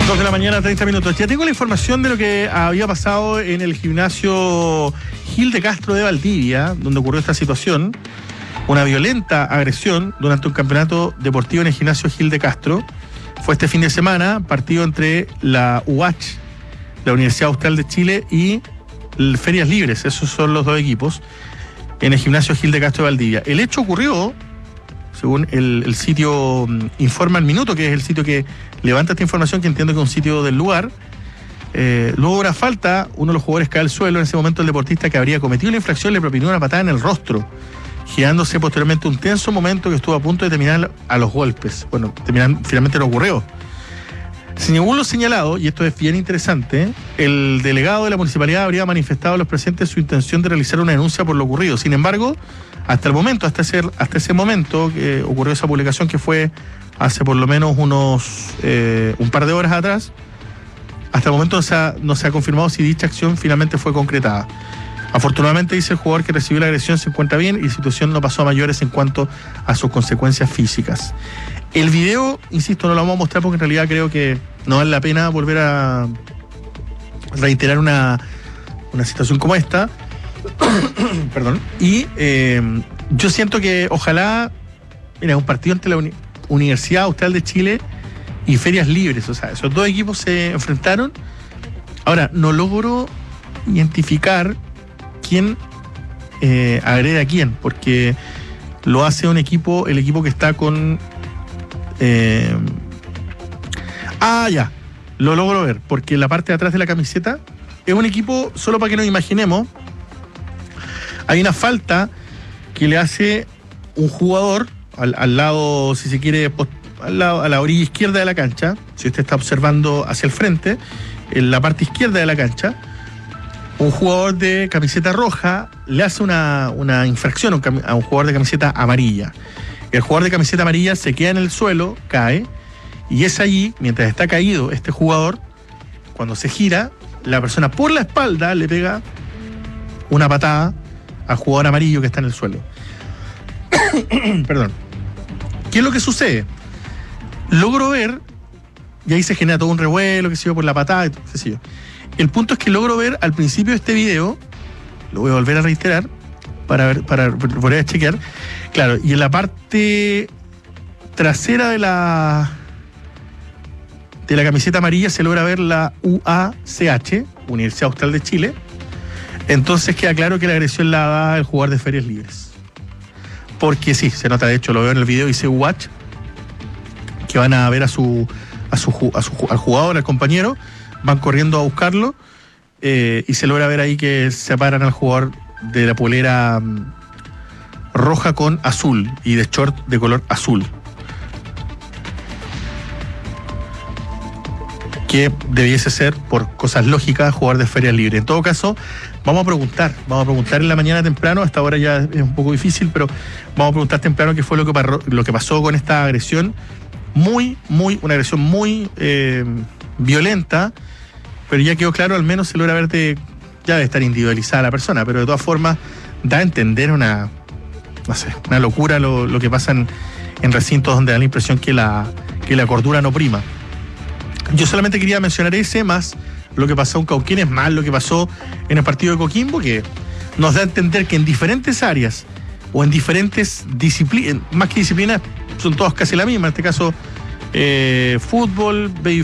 2 de la mañana, 30 minutos. Ya tengo la información de lo que había pasado en el gimnasio Gil de Castro de Valdivia, donde ocurrió esta situación. Una violenta agresión durante un campeonato deportivo en el gimnasio Gil de Castro. Fue este fin de semana, partido entre la UH, la Universidad Austral de Chile, y el Ferias Libres. Esos son los dos equipos en el gimnasio Gil de Castro de Valdivia. El hecho ocurrió, según el sitio Informa al Minuto, que es el sitio que levanta esta información, que entiendo que es un sitio del lugar. Luego de una falta, uno de los jugadores cae al suelo. En ese momento el deportista que habría cometido la infracción le propinó una patada en el rostro, girándose posteriormente un tenso momento que estuvo a punto de terminar a los golpes. Bueno, finalmente no ocurrió. Según lo señalado, y esto es bien interesante, el delegado de la municipalidad habría manifestado a los presentes su intención de realizar una denuncia por lo ocurrido. Sin embargo, hasta ese momento que ocurrió esa publicación, que fue hace por lo menos un par de horas atrás, hasta el momento no se ha confirmado si dicha acción finalmente fue concretada. Afortunadamente, dice el jugador que recibió la agresión, se encuentra bien y la situación no pasó a mayores en cuanto a sus consecuencias físicas. El video, insisto, no lo vamos a mostrar porque en realidad creo que no vale la pena volver a reiterar una situación como esta. Perdón. Y yo siento que ojalá, mira, un partido entre la Universidad Austral de Chile y Ferias Libres, o sea, esos dos equipos se enfrentaron. Ahora, no logro identificar quién agrede a quién, porque lo hace el equipo que está con... ya, lo logro ver, porque la parte de atrás de la camiseta es un equipo, solo para que nos imaginemos, hay una falta que le hace un jugador al lado, si se quiere, a la orilla izquierda de la cancha. Si usted está observando hacia el frente, en la parte izquierda de la cancha, un jugador de camiseta roja le hace una infracción a un jugador de camiseta amarilla. El jugador de camiseta amarilla se queda en el suelo, cae, y es allí, mientras está caído este jugador, cuando se gira, la persona por la espalda le pega una patada al jugador amarillo que está en el suelo. Perdón. ¿Qué es lo que sucede? Logro ver, y ahí se genera todo un revuelo, qué sé yo, por la patada, qué sé yo. El punto es que logro ver al principio de este video, lo voy a volver a reiterar, para volver a chequear. Claro, y en la parte trasera de la camiseta amarilla se logra ver la UACH, Universidad Austral de Chile. Entonces queda claro que la agresión la da el jugador de Ferias Libres. Porque sí, se nota, de hecho, lo veo en el video, dice UACH, que van a ver al jugador, al compañero, van corriendo a buscarlo, y se logra ver ahí que separan al jugador de la polera roja con azul y de short de color azul, que debiese ser, por cosas lógicas, jugador de Ferias Libres. En todo caso, vamos a preguntar en la mañana temprano. Hasta ahora ya es un poco difícil, pero vamos a preguntar temprano qué fue lo que pasó con esta agresión. Una agresión muy violenta, pero ya quedó claro, al menos se logra ver ya debe estar individualizada la persona, pero de todas formas da a entender una locura lo que pasa en recintos donde da la impresión que la cordura no prima. Yo solamente quería mencionar más lo que pasó en Cauquenes, más lo que pasó en el partido de Coquimbo, que nos da a entender que en diferentes áreas o en diferentes disciplinas, más que disciplinas, son todas casi la misma, en este caso fútbol,